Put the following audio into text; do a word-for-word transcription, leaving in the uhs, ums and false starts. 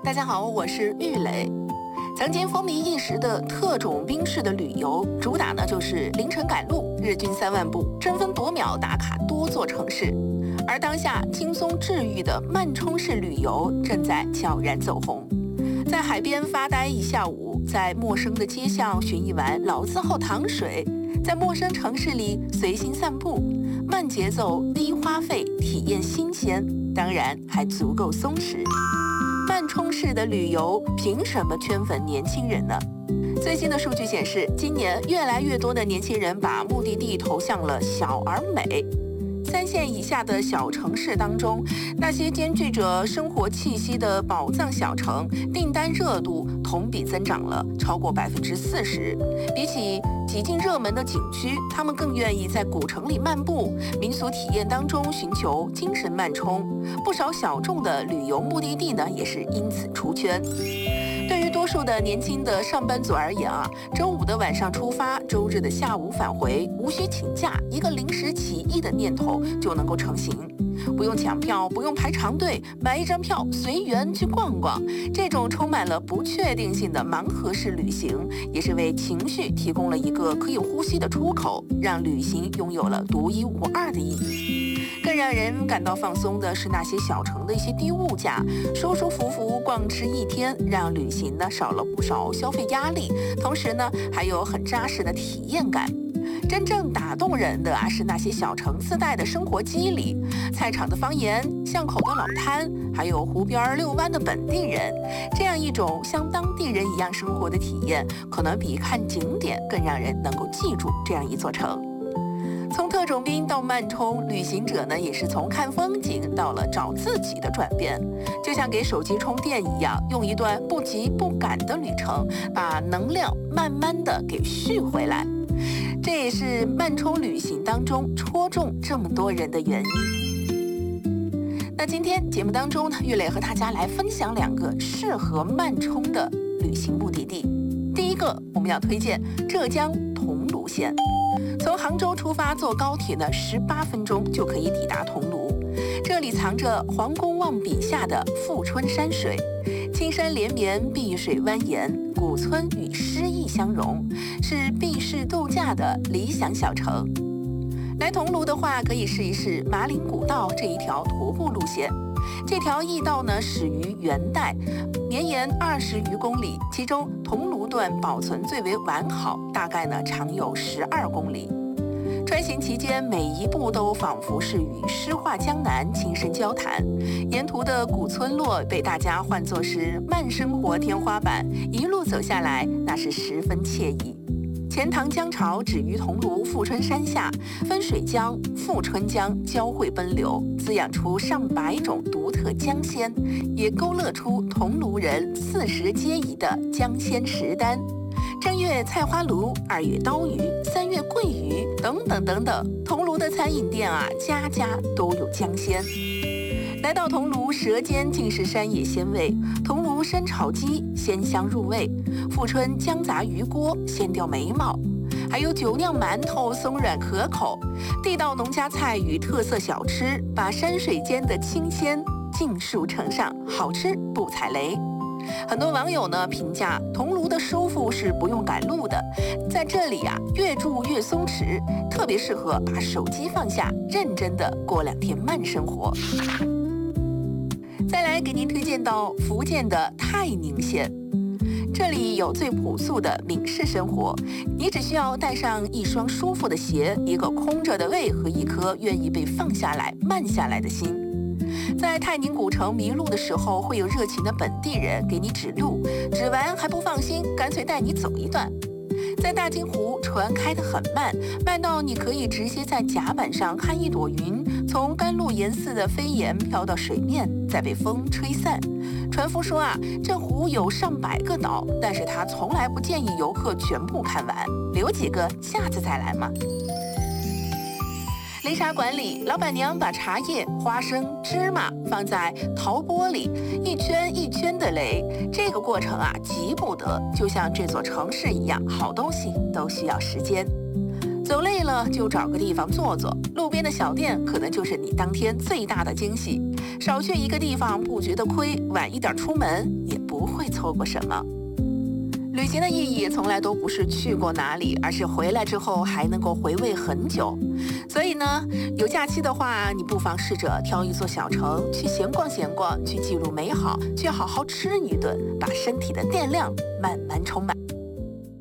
大家好，我是玉磊。曾经风靡一时的特种兵式的旅游，主打呢就是凌晨赶路，日均三万步，争分夺秒打卡多座城市。而当下轻松治愈的慢冲式旅游正在悄然走红。在海边发呆一下午，在陌生的街巷寻一碗老字号糖水，在陌生城市里随心散步，慢节奏低花费，体验新鲜，当然还足够松弛。慢冲式的旅游凭什么圈粉年轻人呢？最新的数据显示，今年越来越多的年轻人把目的地投向了小而美。三线以下的小城市当中，那些兼具着生活气息的宝藏小城，订单热度同比增长了超过百分之四十。比起几近热门的景区，他们更愿意在古城里漫步，民俗体验当中寻求精神慢冲。不少小众的旅游目的地呢，也是因此出圈。对于多数的年轻的上班族而言啊，周五的晚上出发，周日的下午返回，无需请假，一个临时起意的念头就能够成型。不用抢票，不用排长队，买一张票随缘去逛逛。这种充满了不确定性的盲盒式旅行，也是为情绪提供了一个可以呼吸的出口，让旅行拥有了独一无二的意义。更让人感到放松的是那些小城的一些低物价，舒舒服服逛吃一天，让旅行呢少了不少消费压力，同时呢还有很扎实的体验感。真正打动人的啊是那些小城自带的生活机理，菜场的方言，巷口的老摊，还有湖边遛弯的本地人，这样一种像当地人一样生活的体验，可能比看景点更让人能够记住这样一座城。从特种兵到慢冲，旅行者呢也是从看风景到了找自己的转变，就像给手机充电一样，用一段不急不赶的旅程，把能量慢慢的给续回来。这也是慢冲旅行当中戳中这么多人的原因。那今天节目当中呢，玉磊和大家来分享两个适合慢冲的旅行目的地。第一个，我们要推荐浙江桐庐县。从杭州出发，坐高铁呢，十八分钟就可以抵达桐庐。这里藏着黄公望笔下的富春山水，青山连绵，碧水蜿蜒，古村与诗意相融，是避世度假的理想小城。来桐庐的话，可以试一试马岭古道这一条徒步路线。这条驿道呢，始于元代，绵延二十余公里，其中桐庐段保存最为完好，大概呢长有十二公里。穿行期间，每一步都仿佛是与诗画江南亲身交谈，沿途的古村落被大家唤作是慢生活天花板，一路走下来，那是十分惬意。钱塘江潮止于桐庐富春山下，分水江、富春江交汇奔流，滋养出上百种独特江鲜，也勾勒出桐庐人四时皆宜的江鲜食单。正月菜花鲈，二月刀鱼，三月桂鱼，等等等等。桐庐的餐饮店啊，家家都有江鲜。来到桐庐，舌尖尽是山野鲜味。桐庐生炒鸡鲜香入味，富春姜杂鱼锅鲜调美貌，还有酒酿馒头松软可口。地道农家菜与特色小吃，把山水间的清鲜尽数呈上，好吃不踩雷。很多网友呢评价桐庐的舒服是不用赶路的，在这里啊越住越松弛，特别适合把手机放下，认真的过两天慢生活。再来给您推荐到福建的泰宁县，这里有最朴素的闽式生活，你只需要带上一双舒服的鞋，一个空着的胃和一颗愿意被放下来慢下来的心。在泰宁古城迷路的时候，会有热情的本地人给你指路，指完还不放心，干脆带你走一段。在大金湖，船开得很慢，慢到你可以直接在甲板上看一朵云从甘露岩似的飞檐飘到水面，再被风吹散。船夫说啊，这湖有上百个岛，但是他从来不建议游客全部看完，留几个下次再来嘛。擂茶馆里，老板娘把茶叶、花生、芝麻放在陶钵里，一圈一圈的擂。这个过程啊，急不得，就像这座城市一样，好东西都需要时间。走累了就找个地方坐坐，路边的小店可能就是你当天最大的惊喜。少去一个地方不觉得亏，晚一点出门也不会错过什么。旅行的意义从来都不是去过哪里，而是回来之后还能够回味很久。所以呢，有假期的话，你不妨试着挑一座小城，去闲逛闲逛，去记录美好，去好好吃一顿，把身体的电量慢慢充满。